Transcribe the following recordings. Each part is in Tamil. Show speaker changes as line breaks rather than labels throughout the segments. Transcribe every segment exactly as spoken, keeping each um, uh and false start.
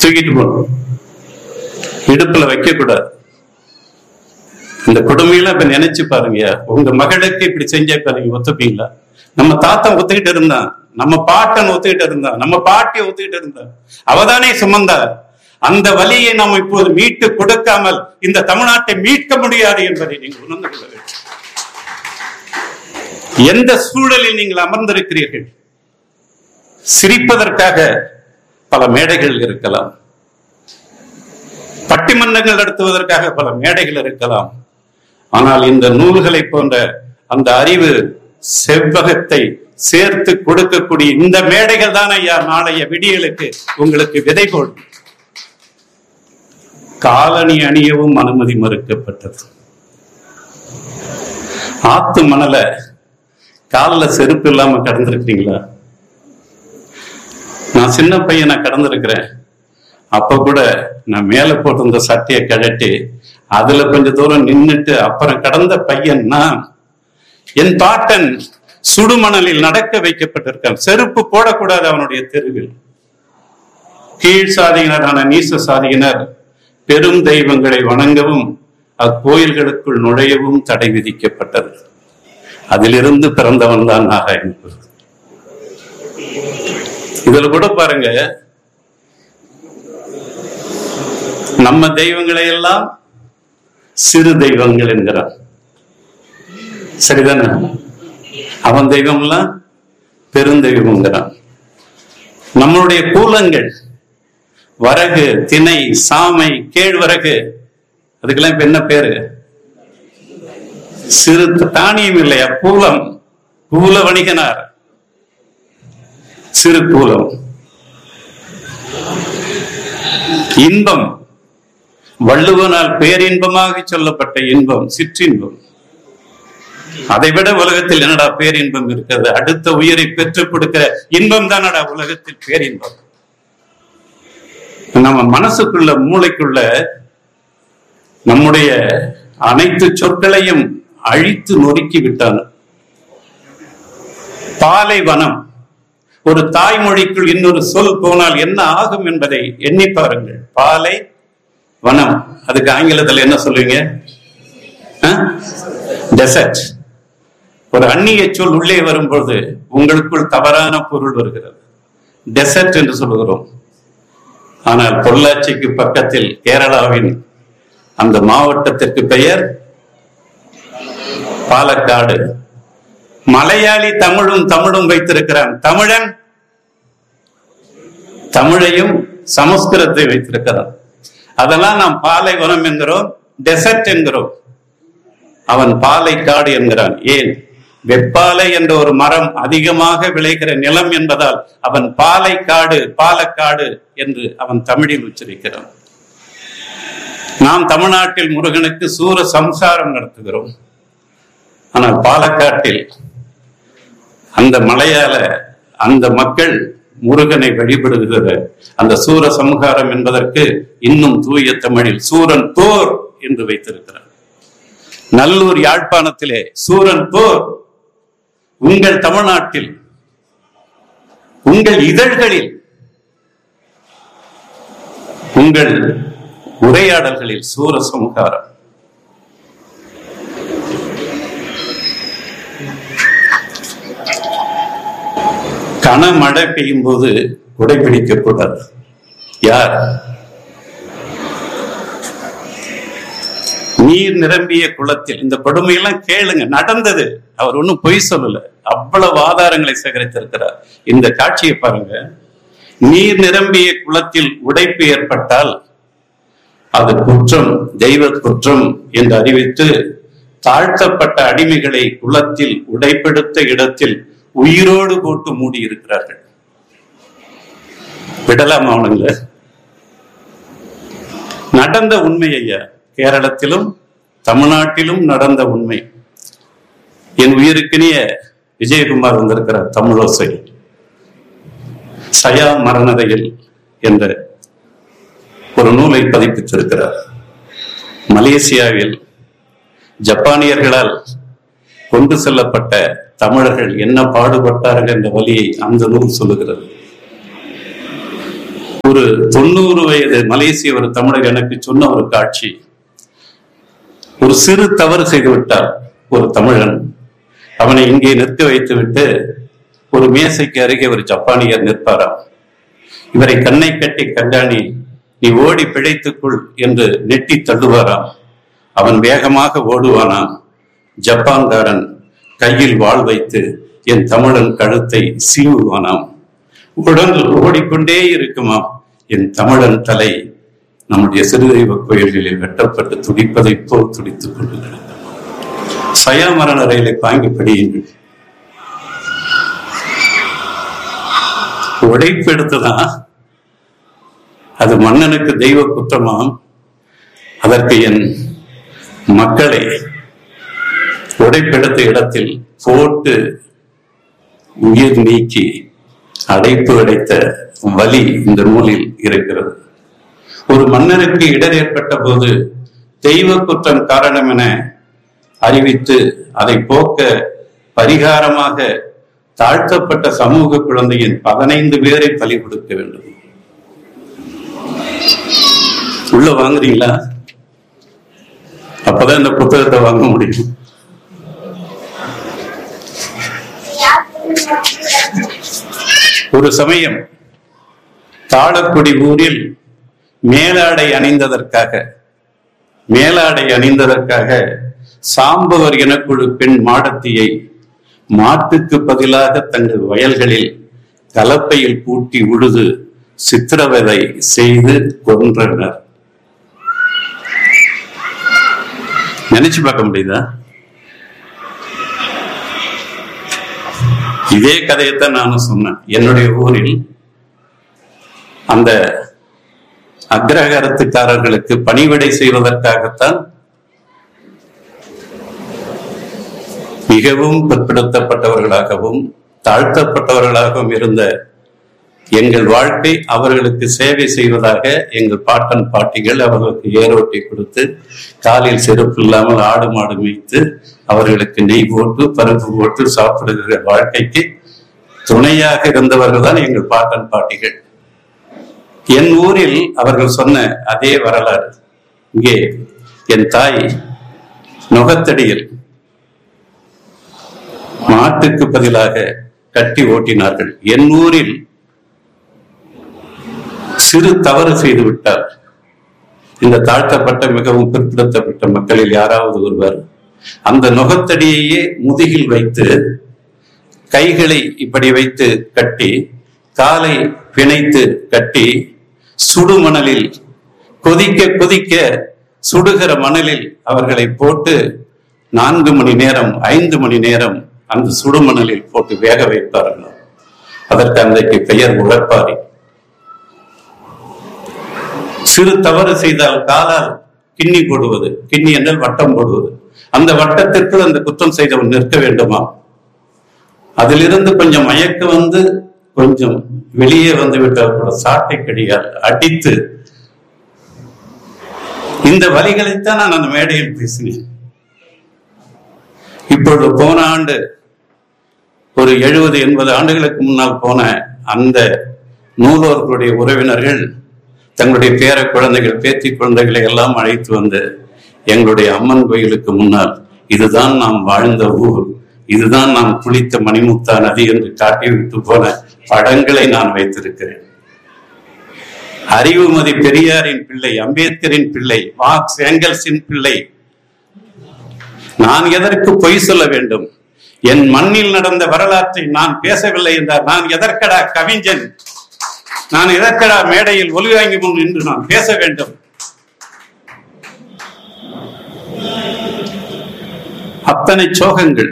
தூக்கிட்டு போகணும், இடுப்புல வைக்க கூடாது. இந்த கொடுமையெல்லாம் இப்ப நினைச்சு பாருங்க. உங்க மகளுக்கு இப்படி செஞ்சா இப்ப நீங்க ஒத்துப்பீங்களா? நம்ம தாத்தன் ஒத்துக்கிட்டு இருந்தான், நம்ம பாட்டன் ஒத்துக்கிட்டு இருந்தான், நம்ம பாட்டி ஒத்துக்கிட்டு இருந்தான், அவதானே சுமந்தா. அந்த வலியை நாம் இப்போது மீட்டு கொடுக்காமல் இந்த தமிழ்நாட்டை மீட்க முடியாது என்பதை நீங்கள் உணர்ந்து கொள்ள வேண்டும். எந்த சூழலில் நீங்கள் அமர்ந்திருக்கிறீர்கள்? சிரிப்பதற்காக பல மேடைகள் இருக்கலாம், பட்டிமன்றங்கள் நடத்துவதற்காக பல மேடைகள் இருக்கலாம். ஆனால் இந்த நூல்களை போன்ற அந்த அறிவு செவ்வகத்தை சேர்த்து கொடுக்கக்கூடிய இந்த மேடைகள் தான் ஐயா நாளைய விடியலுக்கு உங்களுக்கு விதை போடும். காலணி அணியவும் அனுமதி மறுக்கப்பட்டது. ஆத்து மணல காலில் செருப்பு இல்லாம கடந்திருக்கீங்களா? நான் சின்ன பையனை கடந்திருக்கிறேன். அப்ப கூட நான் மேல போட்டிருந்த சட்டையை கழட்டி அதுல கொஞ்ச தூரம் நின்றுட்டு அப்புறம் கடந்த பையன்னா, என் பாட்டன் சுடுமணலில் நடக்க வைக்கப்பட்டிருக்கான். செருப்பு போடக்கூடாது அவனுடைய தெருவில். கீழ் சாதியினரான நீச சாதியினர் பெரும் தெய்வங்களை வணங்கவும் அக்கோயில்களுக்குள் நுழையவும் தடை விதிக்கப்பட்டது. அதிலிருந்து பிறந்தவன் தான் நாராயணன். இதுல கூட பாருங்க, நம்ம தெய்வங்களை எல்லாம் சிறு தெய்வங்கள் என்கிறான். சரிதானே? அவன் தெய்வம் எல்லாம் பெருந்தெய்வம்ங்கிறான். நம்மளுடைய கூலங்கள் வரகு, திணை, சாமை, கேழ்வரகு, அதுக்கெல்லாம் இப்ப என்ன பேரு? சிறு தானியம் இல்லையா? கூலம். கூல வணிகனார், சிறு கூலம். இன்பம், வள்ளுவனால் பேரின்பமாக சொல்லப்பட்ட இன்பம் சிற்றின்பம். அதை விட உலகத்தில் என்னடா பேரின்பம் இருக்கிறது? அடுத்த உயிரை பெற்றுக் கொடுக்கிற இன்பம் தானடா உலகத்தில் பேரின்பம். நம்ம மனசுக்குள்ள மூளைக்குள்ள நம்முடைய அனைத்து சொற்களையும் அழித்து நொறுக்கி விட்டான். பாலைவனம், ஒரு தாய்மொழிக்குள் இன்னொரு சொல் போனால் என்ன ஆகும் என்பதை எண்ணி பாருங்கள். பாலை வனம், அதுக்கு ஆங்கிலத்தில் என்ன சொல்லுவீங்க? டெசர்ட். ஒரு அந்நிய சொல் உள்ளே வரும்போது உங்களுக்குள் தவறான பொருள் வருகிறது. டெசர்ட் என்று சொல்லுகிறோம். ஆனால் பொள்ளாச்சிக்கு பக்கத்தில் கேரளாவின் அந்த மாவட்டத்திற்கு பெயர் பாலக்காடு. மலையாளி தமிழும் தமிழும் வைத்திருக்கிறான். தமிழன் தமிழையும் சமஸ்கிருதத்தை வைத்திருக்கிறான். அதெல்லாம் நாம் பாலைவனம் என்கிறோம், டெசர்ட் என்கிறோம். அவன் பாலைக்காடு என்கிறான். ஏன்? வெப்பாலை என்ற ஒரு மரம் அதிகமாக விளைகிற நிலம் என்பதால் அவன் பாலைக்காடு, பாலக்காடு என்று அவன் தமிழில் உச்சரிக்கிறான். நாம் தமிழ்நாட்டில் முருகனுக்கு சூர சம்சாரம் நடத்துகிறோம். ஆனால் பாலக்காட்டில் அந்த மலையாள அந்த மக்கள் முருகனை வழிபடுகிற அந்த சூர சம்ஹாரம் என்பதற்கு இன்னும் தூய தமிழில் சூரன் போர் என்று வைத்திருக்கிறார். நல்லூர் யாழ்ப்பாணத்திலே சூரன் போர். உங்கள் தமிழ்நாட்டில் உங்கள் இதழ்களில் உங்கள் உரையாடல்களில் சூர சம்ஹாரம். கனமழை பெய்யும் போது குடை பிடிக்கக்கூடாது. யார்? நீர் நிரம்பிய குளத்தில். இந்த கொடுமையெல்லாம் கேளுங்க, நடந்தது. அவர் ஒன்னும் பொய் சொல்லல, அவ்வளவு ஆதாரங்களை சேகரித்திருக்கிறார். இந்த காட்சியை பாருங்க. நீர் நிரம்பிய குளத்தில் உடைப்பு ஏற்பட்டால் அது குற்றம், தெய்வ குற்றம் என்று அறிவித்து தாழ்த்தப்பட்ட அடிமைகளை குளத்தில் உடைப்பெடுத்த இடத்தில் உயிரோடு போட்டு மூடி இருக்கிறார்கள். விடலாம் அவனுங்கள? நடந்த உண்மை ஐயா, கேரளத்திலும் தமிழ்நாட்டிலும் நடந்த உண்மை. என் உயிருக்கினிய விஜயகுமார் வந்திருக்கிறார். தமிழோசை சயா மரணதையில் என்ற ஒரு நூலை பதிப்பித்திருக்கிறார். மலேசியாவில் ஜப்பானியர்களால் கொண்டு செல்லப்பட்ட தமிழர்கள் என்ன பாடுபட்டார்கள் என்ற வழியை அந்த நூல் சொல்லுகிறது. ஒரு தொண்ணூறு வயது மலேசிய ஒரு தமிழர் எனக்கு சொன்ன ஒரு காட்சி. ஒரு சிறு தவறு செய்து விட்டார் ஒரு தமிழன். அவனை இங்கே நிற்க வைத்து விட்டு ஒரு மேசைக்கு அருகே ஒரு ஜப்பானியர் நிற்பாராம். இவரை கண்ணை கட்டி கண்டாணி, நீ ஓடி பிழைத்துக்குள் என்று நெட்டி தள்ளுவாராம். அவன் வேகமாக ஓடுவானாம். ஜப்பான்காரன் கையில் வாள் வைத்து என் தமிழன் கழுத்தை சீவுவானாம். உடல் ஓடிக்கொண்டே இருக்குமாம். என் தமிழன் தலை நம்முடைய சிறுதெய்வ கோயில்களில் வெட்டப்பட்டு துடிப்பதை போல் துடித்துக் கொண்டு சயா மரண ரயிலை தாங்கி படியுங்கள். உடைப்பு எடுத்துதான் அது மன்னனுக்கு தெய்வ குற்றமாம். அதற்கு என் மக்களை உடைப்பெடுத்த இடத்தில் போட்டு உயிர் நீக்கி அடைப்பு அடைத்த வலி இந்த நூலில் இருக்கிறது. ஒரு மன்னருக்கு இடர் ஏற்பட்ட போது தெய்வ குற்றம் காரணம் என அறிவித்து அதை போக்க பரிகாரமாக தாழ்த்தப்பட்ட சமூக குழந்தையின் பதினைந்து பேரை பலி கொடுக்க வேண்டும். உள்ள வாங்குறீங்களா? அப்பதான் இந்த புத்தகத்தை வாங்க முடியும். ஒரு சமயம் தாளக்குடி ஊரில் மேலாடை அணிந்ததற்காக மேலாடை அணிந்ததற்காக சாம்பவர் எனக்குழு பெண் மாடத்தியை மாட்டுக்கு பதிலாக தங்கள் வயல்களில் கலப்பையில் பூட்டி உழுது சித்திரவதை செய்து கொன்றனர். நினைச்சு பார்க்க முடியுதா? இதே கதையைத்தான் நானும் சொன்னேன். என்னுடைய ஊரில் அந்த அக்ரஹாரத்துக்காரர்களுக்கு பணிவிடை செய்வதற்காகத்தான் மிகவும் பிற்படுத்தப்பட்டவர்களாகவும் தாழ்த்தப்பட்டவர்களாகவும் இருந்த எங்கள் வாழ்க்கை அவர்களுக்கு சேவை செய்வதாக எங்கள் பாட்டன் பாட்டிகள் அவர்களுக்கு ஏரோட்டி கொடுத்து காலில் செருப்பு இல்லாமல் ஆடு மாடு மேய்த்து அவர்களுக்கு நெய் போட்டு பருப்பு போட்டு சாப்பிடுகிற வாழ்க்கைக்கு துணையாக இருந்தவர்கள் தான் எங்கள் பாட்டன் பாட்டிகள். என் ஊரில் அவர்கள் சொன்ன அதே வரலாறு. இங்கே என் தாய் நுகத்தடியில் மாட்டுக்கு பதிலாக கட்டி ஓட்டினார்கள். என் ஊரில் சிறு தவறு செய்து விட்டார் இந்த தாழ்த்தப்பட்ட மிகவும் பிற்படுத்தப்பட்ட மக்களில் யாராவது ஒருவர் அந்த நுகத்தடியையே முதுகில் வைத்து கைகளை இப்படி வைத்து கட்டி காலை பிணைத்து கட்டி சுடு மணலில் கொதிக்க கொதிக்க சுடுகிற மணலில் அவர்களை போட்டு நான்கு மணி நேரம் ஐந்து மணி நேரம் அந்த சுடுமணலில் போட்டு வேக வைப்பார்கள். அதற்கு அன்றைக்கு பெயர் உழைப்பாரி. சிறு தவறு செய்தால் காலால் கிண்ணி போடுவது, கிண்ணி என்றால் வட்டம் போடுவது. அந்த வட்டத்திற்குள் அந்த குற்றம் செய்தவன் நிற்க வேண்டுமா? அதிலிருந்து கொஞ்சம் மயக்க வந்து கொஞ்சம் வெளியே வந்து விட்டால் கூட சாட்டை கடியால் அடித்து இந்த வலிகளைத்தான் நான் அந்த மேடையில் பேசினேன். இப்பொழுது போன ஆண்டு ஒரு எழுபது எண்பது ஆண்டுகளுக்கு முன்னால் போன அந்த நூலோர்களுடைய உறவினர்கள் தங்களுடைய பேர குழந்தைகள் பேத்தி குழந்தைகளை எல்லாம் அழைத்து வந்து எங்களுடைய அம்மன் கோயிலுக்கு முன்னால் இதுதான் நாம் வாழ்ந்த ஊர், இதுதான் நாம் குளித்த மணிமுத்தா நதி என்று காட்டிவிட்டு போன படங்களை நான் வைத்திருக்கிறேன். அறிவுமதி பெரியாரின் பிள்ளை, அம்பேத்கரின் பிள்ளை, மார்க்ஸ் ஏங்கல்ஸின் பிள்ளை. நான் எதற்கு பொய் சொல்ல வேண்டும்? என் மண்ணில் நடந்த வரலாற்றை நான் பேசவில்லை என்றால் நான் எதற்கடா கவிஞன்? நான் எதற்கடா மேடையில் ஒலி வாங்கி முன் என்று நான் பேச வேண்டும்? அத்தனை சோகங்கள்.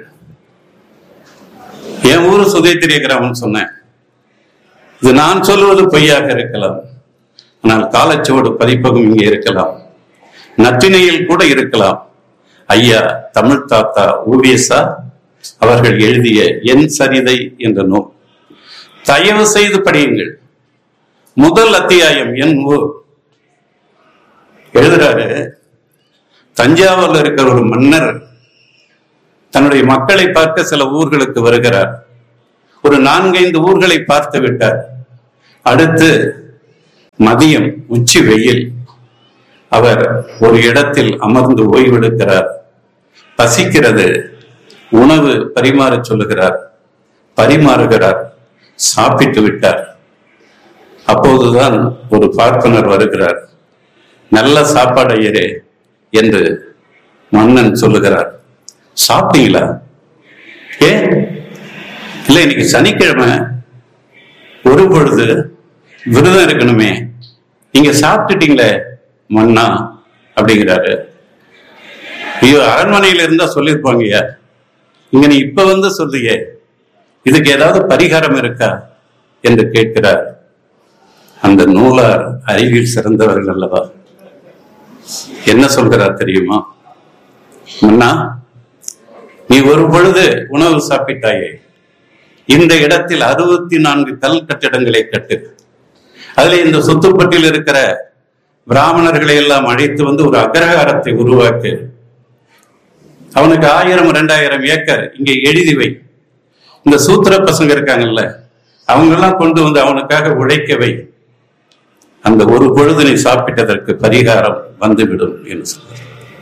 என் ஊரு சுதேத்திரிய கிராமம் சொன்னேன். இது நான் சொல்வது பொய்யாக இருக்கலாம், ஆனால் காலச்சுவடு பதிப்பகம் இங்கே இருக்கலாம், நற்றினையில் கூட இருக்கலாம். ஐயா தமிழ் தாத்தா ஊவேசா அவர்கள் எழுதிய என் சரிதை என்ற நூல் தயவு செய்து படியுங்கள். முதல் அத்தியாயம் என் ஊர். எழுதுறாரு, தஞ்சாவூர்ல இருக்கிற ஒரு மன்னர் தன்னுடைய மக்களை பார்க்க சில ஊர்களுக்கு வருகிறார். ஒரு நான்கைந்து ஊர்களை பார்த்து விட்டார். அடுத்து மதியம் உச்சி வெயில். அவர் ஒரு இடத்தில் அமர்ந்து ஓய்வெடுக்கிறார். பசிக்கிறது. உணவு பரிமாற சொல்லுகிறார். பரிமாறுகிறார். சாப்பிட்டு விட்டார். அப்போதுதான் ஒரு பார்ப்பனர் வருகிறார். நல்ல சாப்பாடு ஐயரே என்று மன்னன் சொல்லுகிறார். சாப்பிட்டீங்களா? ஏன் இல்ல, இன்னைக்கு சனிக்கிழமை, ஒரு பொழுது விரதம் இருக்கணுமே, நீங்க சாப்பிட்டுட்டீங்களே மன்னா அப்படிங்கிறாரு. ஐயோ, அரண்மனையில இருந்தா சொல்லியிருப்பாங்கய்யா, இங்க நீ இப்ப வந்து சொல்றியே, இதுக்கு ஏதாவது பரிகாரம் இருக்கா என்று கேட்கிறார். அந்த நூலார் அறிவில் சிறந்தவர்கள் அல்லவா, என்ன சொல்கிறார் தெரியுமா? மன்னா, நீ ஒரு பொழுது உணவு சாப்பிட்டாயே, இந்த இடத்தில் அறுபத்தி நான்கு கல் கட்டிடங்களை கட்டு. அதுல இந்த சொத்துப்பட்டில் இருக்கிற பிராமணர்களை எல்லாம் அழைத்து வந்து ஒரு அக்ரஹாரத்தை உருவாக்கு. அவனுக்கு ஆயிரம் இரண்டாயிரம் ஏக்கர் இங்கே எழுதி வை. இந்த சூத்திர பசங்க இருக்காங்கல்ல, அவங்க எல்லாம் கொண்டு வந்து அவனுக்காக உழைக்க வை. அந்த ஒரு பொழுது நீ சாப்பிட்டதற்கு பரிகாரம் வந்துவிடும் என்று சொல்றார்.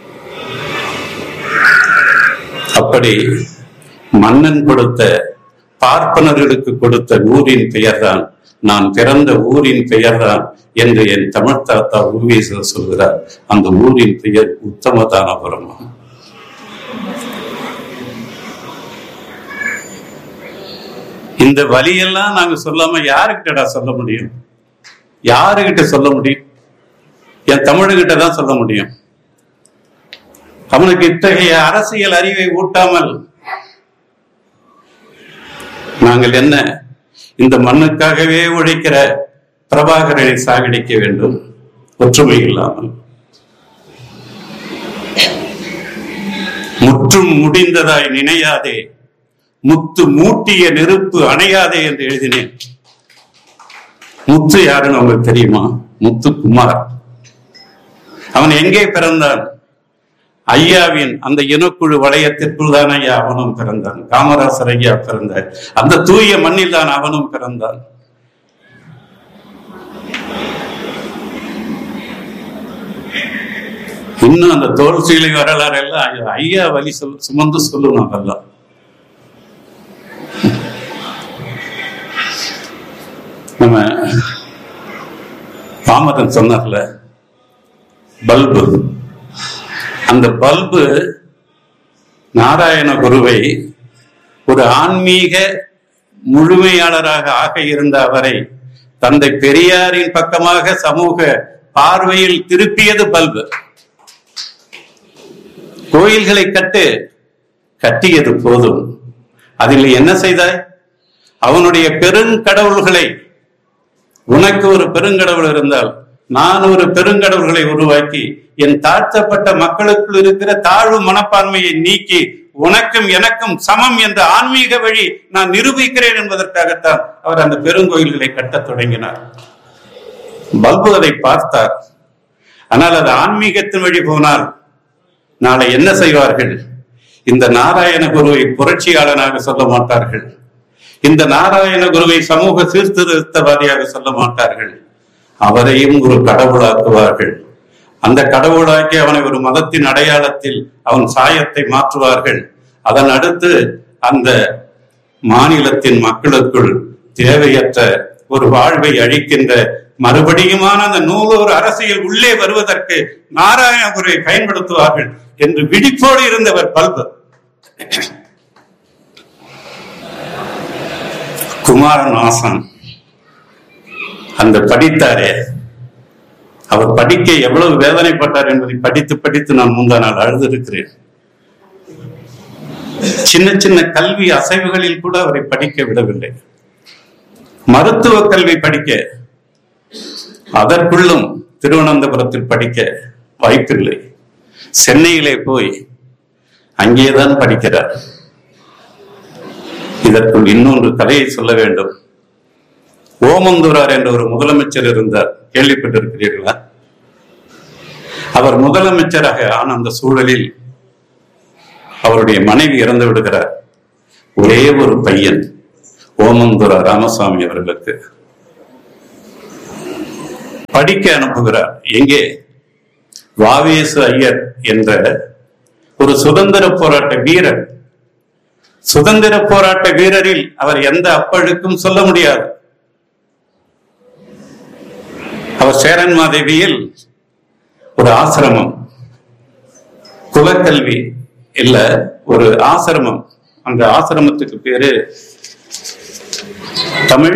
அப்படி மன்னன் கொடுத்த, பார்ப்பனர்களுக்கு கொடுத்த ஊரின் பெயர்தான், நான் பிறந்த ஊரின் பெயர்தான் என்று என் தமிழ் தாத்தா உவேசர் சொல்கிறார். அந்த ஊரின் பெயர் உத்தமதானபுரம். இந்த வழியெல்லாம் நாங்க சொல்லாம யாருக்கிட்டடா சொல்ல முடியும்? யாருகிட்ட சொல்ல முடியும்? என் தமிழகிட்ட தான் சொல்ல முடியும். அவனுக்கு இத்தகைய அரசியல் அறிவை ஊட்டாமல் நாங்கள் என்ன இந்த மண்ணுக்காகவே உழைக்கிற பிரபாகரனை சாகடிக்க வேண்டும்? ஒற்றுமை இல்லாமல். முற்றும் முடிந்ததாய் நினையாதே, முத்து மூட்டிய நெருப்பு அணையாதே என்று எழுதினேன். முத்து யாருன்னு உங்களுக்கு தெரியுமா? முத்துக்குமார். அவன் எங்கே பிறந்தான்? ஐயாவின் அந்த இனக்குழு வளையத்திற்குள் தான் ஐயா அவனும் பிறந்தான். காமராசர் ஐயா பிறந்தார். அந்த தூய மண்ணில் தான் அவனும் பிறந்தான். இன்னும் அந்த தோல் சீலை வரலாறு எல்லாம் ஐயா வழி சொல் சுமந்து சொல்லணும். அதெல்லாம் நம்ம பாமரன் சொன்னார்ல, பல்பு. அந்த பல்பு நாராயண குருவை ஒரு ஆன்மீக முழுமையாளராக ஆக இருந்த அவரை தந்தை பெரியாரின் பக்கமாக சமூக பார்வையில் திருப்பியது பல்பு. கோயில்களை கட்டு, கட்டியது போதும். அதில் என்ன செய்தாய்? அவனுடைய பெருங்கடவுள்களை, உனக்கு ஒரு பெருங்கடவுள் இருந்தால் நான் ஒரு பெருங்கடவுள்களை உருவாக்கி என் தாழ்த்தப்பட்ட மக்களுக்குள் இருக்கிற தாழ்வு மனப்பான்மையை நீக்கி உனக்கும் எனக்கும் சமம் என்ற ஆன்மீக வழி நான் நிரூபிக்கிறேன் என்பதற்காகத்தான் அவர் அந்த பெருங்கோயில்களை கட்டத் தொடங்கினார். பல்பு அதை பார்த்தார். ஆனால் அது ஆன்மீகத்தின் வழி போனால் நாளை என்ன செய்வார்கள்? இந்த நாராயண குருவை புரட்சியாளனாக சொல்ல மாட்டார்கள். இந்த நாராயண குருவை சமூக சீர்திருத்தவாதியாக சொல்ல மாட்டார்கள். அவரையும் ஒரு கடவுளாக்குவார்கள். அந்த கடவுளாக்கி அவனை ஒரு மதத்தின் அடையாளத்தில் அவன் சாயத்தை மாற்றுவார்கள். அதன் அடுத்து அந்த மாநிலத்தின் மக்களுக்குள் தேவையற்ற ஒரு வாழ்வை அழிக்கின்ற மறுபடியுமான அந்த நூலோர் அரசியல் உள்ளே வருவதற்கு நாராயண குருவை பயன்படுத்துவார்கள் என்று விழிப்போடு இருந்தவர் பல்பு. குமாரன் ஆசான் அந்த படித்தாரே, அவர் படிக்க எவ்வளவு வேதனைப்பட்டார் என்பதை படித்து படித்து நான் முந்தா நாள் அழுது இருக்கிறேன். சின்ன சின்ன கல்வி அசைவுகளில் கூட அவரை படிக்க விடவில்லை. மருத்துவ கல்வி படிக்க, அதற்குள்ளும் திருவனந்தபுரத்தில் படிக்க வாய்ப்பில்லை. சென்னையிலே போய் அங்கேதான் படிக்கிறார். இதற்குள் இன்னொன்று கதையை சொல்ல வேண்டும். ஓமந்தூரார் என்ற ஒரு முதலமைச்சர் இருந்தார், கேள்விப்பட்டிருக்கிறீர்களா? அவர் முதலமைச்சராக ஆன அந்த சூழலில் அவருடைய மனைவி இறந்து விடுகிறார். ஒரே ஒரு பையன், ஓமந்தூரா ராமசாமி அவர்களுக்கு. படிக்க அனுப்புகிறார். எங்கே? வாவேசு ஐயர் என்ற ஒரு சுதந்திர போராட்ட வீரர். சுதந்திர போராட்ட வீரரில் அவர் எந்த அப்பழுக்கும் சொல்ல முடியாது. அவர் சேரன் மாதேவியில் ஒரு ஆசிரமம், குலக்கல்வி இல்ல ஒரு ஆசிரமம். அந்த ஆசிரமத்துக்கு பேரு தமிழ்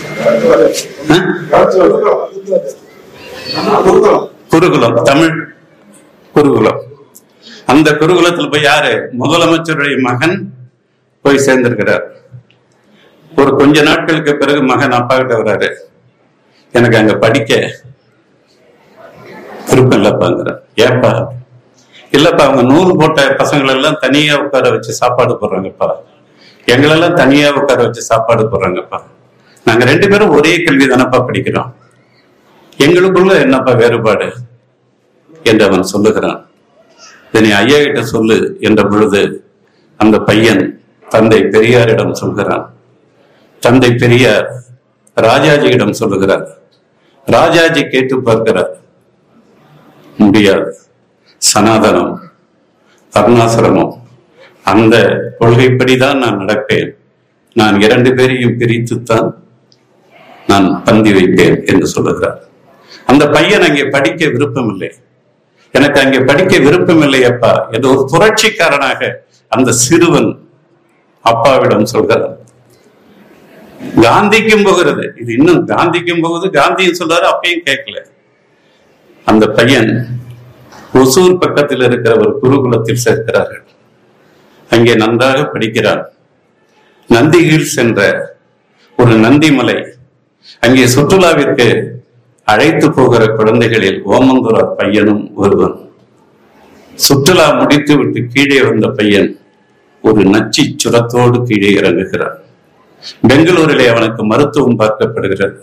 குருகுலம், தமிழ் குருகுலம். அந்த குருகுலத்தில் போய் யாரு? முதலமைச்சருடைய மகன் போய் சேர்ந்திருக்கிறார். ஒரு கொஞ்ச நாட்களுக்கு பிறகு மகன் அப்பா கிட்ட வர்றாரு, எனக்கு அங்க படிக்க விருப்பம் இல்லப்பாங்கிறார். ஏப்பா? இல்லப்பா, அவங்க நூல் போட்ட பசங்களை எல்லாம் தனியா உட்கார வச்சு சாப்பாடு போடுறாங்கப்பா, எங்களெல்லாம் தனியா உட்கார வச்சு சாப்பாடு போடுறாங்கப்பா, நாங்க ரெண்டு பேரும் ஒரே கல்வி தானப்பா படிக்கிறோம், எங்களுக்குள்ள என்னப்பா வேறுபாடு என்று அவன் சொல்லுகிறான். இதனை ஐயா கிட்ட சொல்லு என்ற பொழுது அந்த பையன் தந்தை பெரியாரிடம் சொல்கிறான். தந்தை பெரியார் ராஜாஜியிடம் சொல்லுகிறார். ராஜாஜி கேட்டு பார்க்கிறார். முடியாது, சனாதனம் வர்ணாசிரமம் அந்த கொள்கைப்படிதான் நான் நடப்பேன், நான் இரண்டு பேரையும் பிரித்துத்தான் நான் பந்தி வைப்பேன் என்று சொல்லுகிறார். அந்த பையன் அங்கே படிக்க விருப்பம் இல்லை. எனக்கு அங்கே படிக்க விருப்பம் இல்லை அப்பா என்று ஒரு புரட்சிக்காரனாக அந்த சிறுவன் அப்பாவிடம் சொல்கிறார். காந்திக்கும் போகிறது இது, இன்னும் காந்திக்கும் போகுது. காந்தியும் சொல்றாரு, அப்பயும் கேட்கல. அந்த பையன் ஒசூர் பக்கத்தில் இருக்கிற ஒரு குருகுலத்தில் சேர்க்கிறார்கள். அங்கே நன்றாக படிக்கிறான். நந்தி ஹில்ஸ் என்ற ஒரு நந்திமலை, அங்கே சுற்றுலாவிற்கு அழைத்து போகிற குழந்தைகளில் ஓமந்தூரார் பையனும் ஒருவன். சுற்றுலா முடித்து விட்டு கீழே வந்த பையன் ஒரு நச்சி சுரத்தோடு கீழே இறங்குகிறான். பெங்களூரிலே அவனுக்கு மருத்துவம் பார்க்கப்படுகிறது.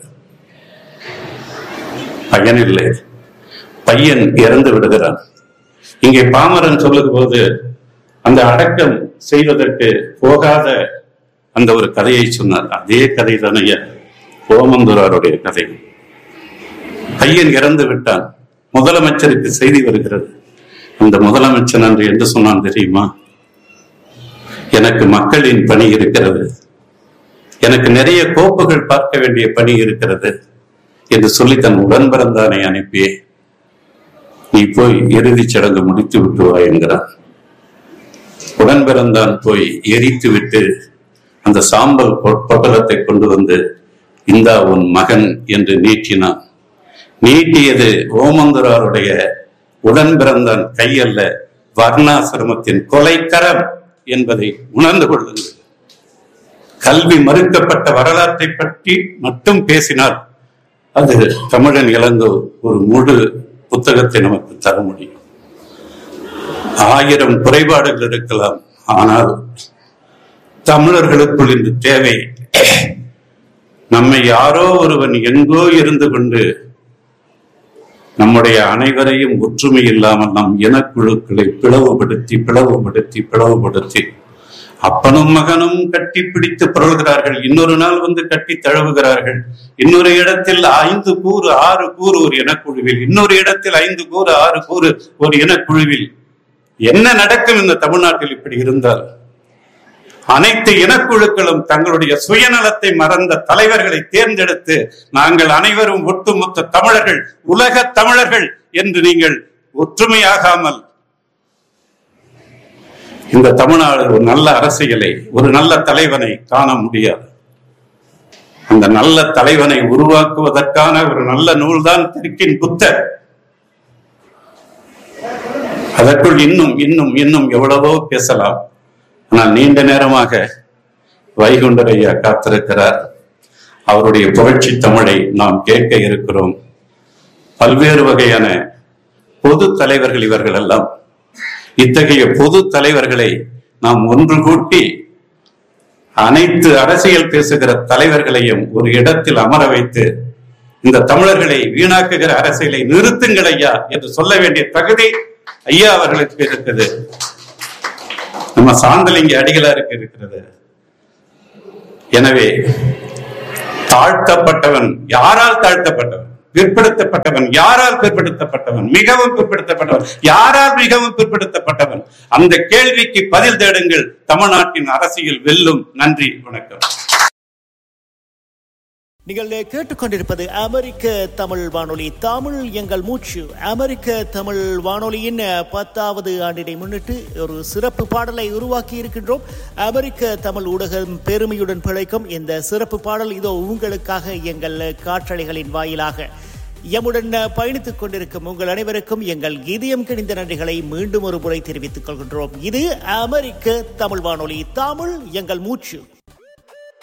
பையன் இல்லை, பையன் இறந்து விடுகிறான். இங்கே பாமரன் சொல்லும் போது அந்த அடக்கம் செய்வதற்கு போகாத அந்த ஒரு கதையை சொன்னார். அதே கதை தானே ஓமந்தூராருடைய கதை. பையன் இறந்து விட்டான். முதலமைச்சருக்கு செய்தி வருகிறது. அந்த முதலமைச்சர் அன்று என்று சொன்னான் தெரியுமா? எனக்கு மக்களின் பணி இருக்கிறது, எனக்கு நிறைய கோப்புகள் பார்க்க வேண்டிய பணி இருக்கிறது என்று சொல்லி தன் உடன் பிறந்தானை அனுப்பி நீ போய் இறுதிச் சடங்கு முடித்து விட்டு வா என்கிறான். உடன் பிறந்தான் போய் எரித்து விட்டு அந்த சாம்பல் பொட்டலத்தை கொண்டு வந்து இந்தா உன் மகன் என்று நீட்டினான். நீட்டியது ஓமந்தூராருடைய உடன் பிறந்தான் கையல்ல, வர்ணாசிரமத்தின் கொலைக்கரம் என்பதை உணர்ந்து கொள்ளுங்கள். கல்வி மறுக்கப்பட்ட வரலாற்றை பற்றி மட்டும் பேசினால் அது தமிழன் இளங்கோ ஒரு முழு புத்தகத்தை நமக்கு தர முடியும். ஆயிரம் குறைபாடுகள் இருக்கலாம், ஆனால் தமிழர்களுக்குள் இந்த தேவை. நம்மை யாரோ ஒருவன் எங்கோ இருந்து கொண்டு நம்முடைய அனைவரையும் ஒற்றுமை இல்லாமல் நம் இனக்குழுக்களை பிளவுபடுத்தி பிளவுபடுத்தி பிளவுபடுத்தி அப்பனும் மகனும் கட்டி பிடித்து புரள்கிறார்கள். இன்னொரு நாள் வந்து கட்டி தழுவுகிறார்கள். இன்னொரு இடத்தில் ஐந்து கூறு ஆறு கூறு ஒரு இனக்குழுவில், இன்னொரு இடத்தில் ஐந்து கூறு ஆறு கூறு ஒரு இனக்குழுவில். என்ன நடக்கும் இந்த தமிழ்நாட்டில் இப்படி இருந்தால்? அனைத்து இனக்குழுக்களும் தங்களுடைய சுயநலத்தை மறந்த தலைவர்களை தேர்ந்தெடுத்து நாங்கள் அனைவரும் ஒட்டுமொத்த தமிழர்கள், உலக தமிழர்கள் என்று நீங்கள் ஒற்றுமையாகாமல் இந்த தமிழ்நாடு ஒரு நல்ல அரசியலை, ஒரு நல்ல தலைவனை காண முடியாது. அந்த நல்ல தலைவனை உருவாக்குவதற்கான ஒரு நல்ல நூல்தான் தெற்கின் புத்தர். அதற்குள் இன்னும் இன்னும் இன்னும் எவ்வளவோ பேசலாம். ஆனால் நீண்ட நேரமாக வைகுண்டர் ஐயா காத்திருக்கிறார். அவருடைய புரட்சி தமிழை நாம் கேட்க இருக்கிறோம். பல்வேறு வகையான பொது தலைவர்கள் இவர்கள் எல்லாம். இத்தகைய பொது தலைவர்களை நாம் ஒன்று கூட்டி அனைத்து அரசியல் பேசுகிற தலைவர்களையும் ஒரு இடத்தில் அமர வைத்து இந்த தமிழர்களை வீணாக்குகிற அரசியலை நிறுத்துங்கள் ஐயா என்று சொல்ல வேண்டிய தகுதி ஐயா அவர்களுக்கு இருக்குது. நம்ம சாந்தலிங்க அடிகளாருக்கு இருக்கிறது. எனவே தாழ்த்தப்பட்டவன் யாரால் தாழ்த்தப்பட்டவன்? பிற்படுத்தப்பட்டவன் யாரால் பிற்படுத்தப்பட்டவன்? மிகவும் பிற்படுத்தப்பட்டவன் யாரால்? மிகவும் பிற்படுத்தப்பட்டவன். அந்த கேள்விக்கு பதில் தேடுங்கள். தமிழ்நாட்டின் அரசியல் வெல்லும். நன்றி, வணக்கம்.
நீங்கள் கேட்டுக்கொண்டிருப்பது அமெரிக்க தமிழ் வானொலி, தமிழ் எங்கள் மூச்சு. அமெரிக்க தமிழ் வானொலியின் பத்தாவது ஆண்டினை முன்னிட்டு ஒரு சிறப்பு பாடலை உருவாக்கி இருக்கின்றோம். அமெரிக்க தமிழ் ஊடகம் பெருமையுடன் பிழைக்கும் இந்த சிறப்பு பாடல் இதோ உங்களுக்காக எங்கள் காற்றலைகளின் வாயிலாக. எம்முடன் பயணித்துக் கொண்டிருக்கும் உங்கள் அனைவருக்கும் எங்கள் இதயம் கிணிந்த நன்றிகளை மீண்டும் ஒரு முறை தெரிவித்துக் கொள்கின்றோம். இது அமெரிக்க தமிழ் வானொலி, தமிழ் எங்கள் மூச்சு.